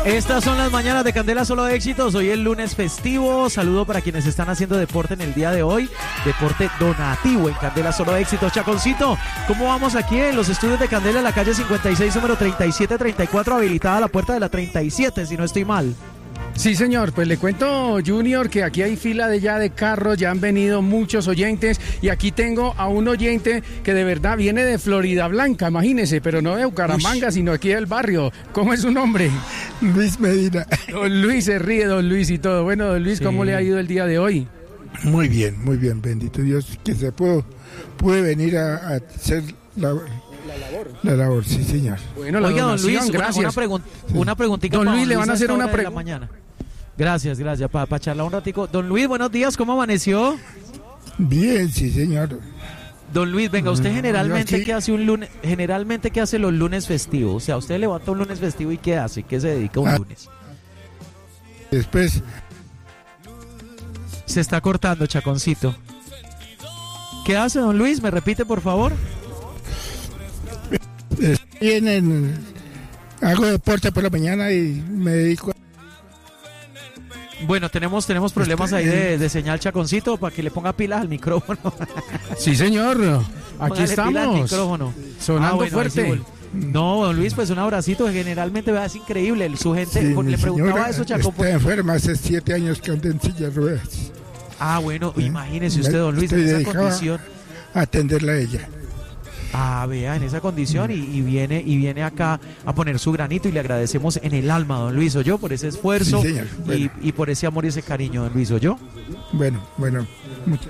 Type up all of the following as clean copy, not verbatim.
Estas son las mañanas de Candela Solo Éxitos. Hoy es lunes festivo. Saludo para quienes están haciendo deporte en el día de hoy. Deporte donativo en Candela Solo Éxitos. Chaconcito, ¿cómo vamos aquí en los estudios de Candela, en la calle 56, número 3734, habilitada la puerta de la 37, si no estoy mal? Sí, señor, pues le cuento, Junior, que aquí hay fila de carros, ya han venido muchos oyentes y aquí tengo a un oyente que de verdad viene de Florida Blanca, imagínese, pero no de Bucaramanga, sino aquí del barrio. ¿Cómo es su nombre? Luis Medina. Don Luis, se ríe don Luis y todo. Bueno, don Luis, ¿cómo le ha ido el día de hoy? Muy bien, bendito Dios, que se pude venir a hacer la labor, sí, señor. Bueno, oiga, don Luis, gracias. Una preguntita. Don Luis, le van a hacer una pregunta. Gracias, para charlar un ratico. Don Luis, buenos días, ¿cómo amaneció? Bien, sí, señor. Don Luis, venga, usted generalmente ¿qué hace un lunes? Generalmente, ¿qué hace los lunes festivos? O sea, usted levanta un lunes festivo y ¿qué hace? ¿Qué se dedica un lunes? Después. Se está cortando, Chaconcito. ¿Qué hace, don Luis? ¿Me repite, por favor? Hago deporte por la mañana y me dedico a... Bueno, tenemos problemas ahí de señal, Chaconcito, para que le ponga pilas al micrófono. Sí, señor. Aquí Póngale estamos. pilas al micrófono. Sonando bueno, fuerte. No, don Luis, pues un abracito, que generalmente es increíble. Su gente, Sí, le preguntaba eso, Chaco. Está enferma, hace 7 años que anda en silla de ruedas. Ah, bueno, imagínese usted, don Luis, Estoy en esa condición. A atenderla a ella. Ah, vea, en esa condición y viene acá a poner su granito y le agradecemos en el alma, don Luis, yo por ese esfuerzo, sí, señor. Bueno. y por ese amor y ese cariño, don Luis, yo. Bueno, mucho.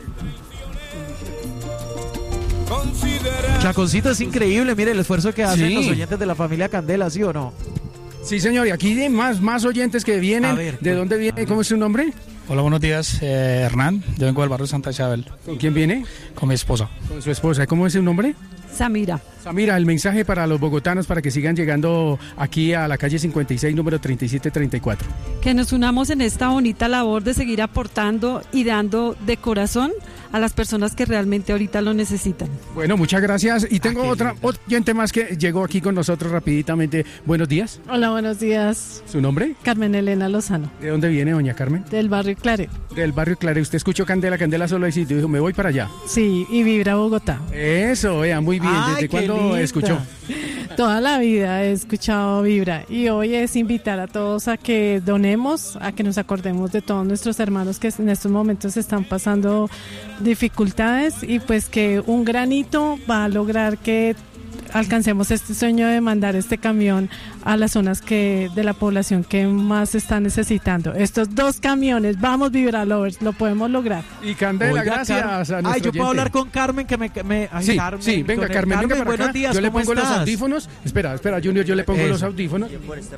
Chaconcito, es increíble, mire el esfuerzo que hacen los oyentes de la familia Candela, ¿sí o no? Sí, señor, y aquí hay más oyentes que vienen. A ver, ¿de dónde viene? ¿Cómo es su nombre? Hola, buenos días, Hernán. Yo vengo del barrio Santa Isabel. ¿Con quién viene? Con mi esposa. Con su esposa. ¿Cómo es su nombre? Samira. Samira, el mensaje para los bogotanos para que sigan llegando aquí a la calle 56, número 3734. Que nos unamos en esta bonita labor de seguir aportando y dando de corazón a las personas que realmente ahorita lo necesitan. Bueno, muchas gracias. Y tengo otro oyente más que llegó aquí con nosotros rapiditamente. Buenos días. Hola, buenos días. ¿Su nombre? Carmen Elena Lozano. ¿De dónde viene, doña Carmen? Del barrio Claret. Del barrio Claret. Usted escuchó Candela Solo Éxito y dijo, me voy para allá. Sí, y Vibra Bogotá. Eso, vea, muy bien. Ay, ¿desde cuándo linda escuchó? Toda la vida he escuchado Vibra y hoy es invitar a todos a que donemos, a que nos acordemos de todos nuestros hermanos que en estos momentos están pasando dificultades y pues que un granito va a lograr que alcancemos este sueño de mandar este camión a las zonas de la población que más están necesitando. Estos 2 camiones, vamos Vibra Lovers, lo podemos lograr. Y Candela, Oiga, gracias a nuestro yo puedo oyente. hablar con Carmen, que Sí, Carmen, sí, venga Carmen, venga para buenos acá. días, Yo le ¿cómo pongo estás? los audífonos. Espera, Junior, yo le pongo Eso. los audífonos.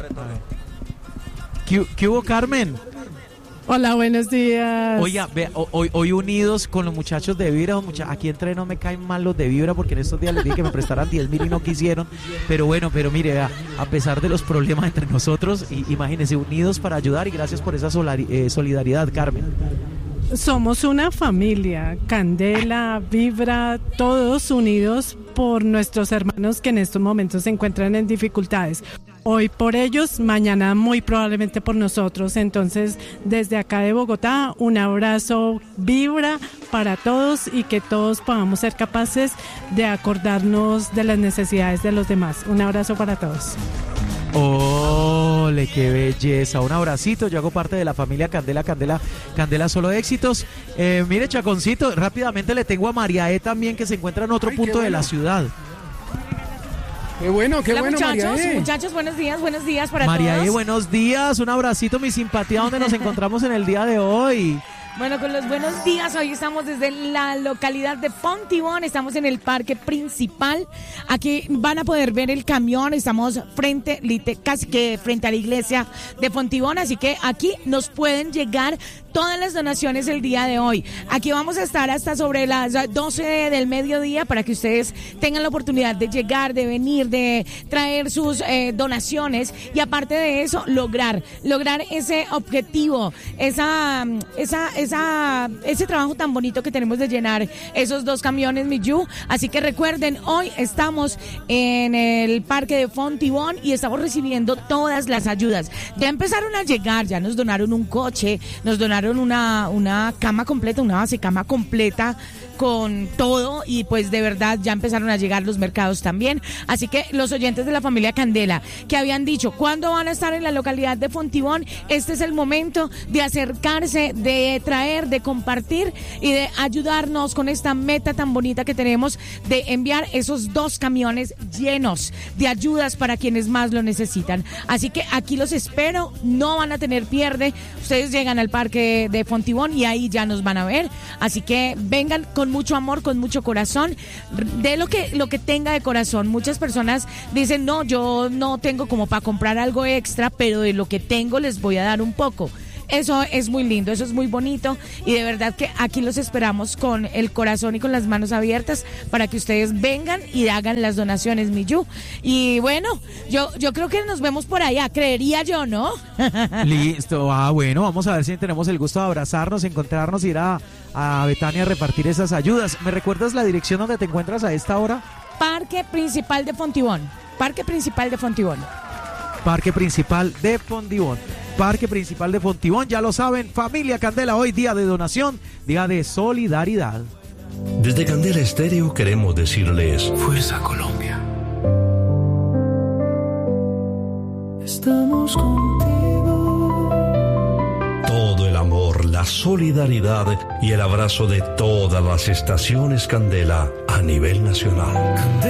¿Qué hubo, Carmen? Hola, buenos días. Oiga, hoy unidos con los muchachos de Vibra, aquí entre no me caen mal los de Vibra porque en estos días les dije que me prestaran 10,000 y no quisieron, pero mire, vea, a pesar de los problemas entre nosotros, imagínense, unidos para ayudar y gracias por esa solidaridad, Carmen. Somos una familia, Candela, Vibra, todos unidos por nuestros hermanos que en estos momentos se encuentran en dificultades. Hoy por ellos, mañana muy probablemente por nosotros. Entonces, desde acá de Bogotá, un abrazo Vibra para todos y que todos podamos ser capaces de acordarnos de las necesidades de los demás. Un abrazo para todos. ¡Ole, qué belleza! Un abracito, yo hago parte de la familia Candela Solo Éxitos. Mire, Chaconcito, rápidamente le tengo a Mariae también, que se encuentra en otro punto de la ciudad. Qué bueno, Hola, Mariae. muchachos, buenos días para Mariae, todos. buenos días, un abracito, mi simpatía, donde nos encontramos en el día de hoy. Bueno, con los buenos días, hoy estamos desde la localidad de Fontibón, estamos en el parque principal, aquí van a poder ver el camión, estamos casi que frente a la iglesia de Fontibón, así que aquí nos pueden llegar todas las donaciones el día de hoy. Aquí vamos a estar hasta sobre las 12 del mediodía para que ustedes tengan la oportunidad de llegar, de venir, de traer sus donaciones y aparte de eso, lograr ese objetivo, esa ese trabajo tan bonito que tenemos de llenar esos 2 camiones, mi Yu. Así que recuerden, hoy estamos en el parque de Fontibón y estamos recibiendo todas las ayudas. Ya empezaron a llegar, ya nos donaron un coche, nos donaron una cama completa, una base cama completa con todo, y pues de verdad ya empezaron a llegar los mercados también. Así que los oyentes de la familia Candela que habían dicho ¿cuándo van a estar en la localidad de Fontibón? Este es el momento de acercarse, de traer, de compartir y de ayudarnos con esta meta tan bonita que tenemos de enviar esos 2 camiones llenos de ayudas para quienes más lo necesitan. Así que aquí los espero, no van a tener pierde. Ustedes llegan al parque de Fontibón y ahí ya nos van a ver. Así que vengan con mucho amor, con mucho corazón, de lo que tenga de corazón. Muchas personas dicen, no, yo no tengo como para comprar algo extra, pero de lo que tengo les voy a dar un poco. Eso es muy lindo, eso es muy bonito, y de verdad que aquí los esperamos con el corazón y con las manos abiertas para que ustedes vengan y hagan las donaciones, mi Yu. Y bueno, yo creo que nos vemos por allá, creería yo, ¿no? Listo, bueno, vamos a ver si tenemos el gusto de abrazarnos, encontrarnos, ir a Betania a repartir esas ayudas. ¿Me recuerdas la dirección donde te encuentras a esta hora? Parque Principal de Fontibón. Parque Principal de Fontibón. Parque Principal de Fontibón. Parque Principal de Fontibón, ya lo saben, familia Candela, hoy día de donación, día de solidaridad. Desde Candela Estéreo queremos decirles Fuerza Colombia. Estamos contigo. Todo el amor, la solidaridad y el abrazo de todas las estaciones Candela a nivel nacional.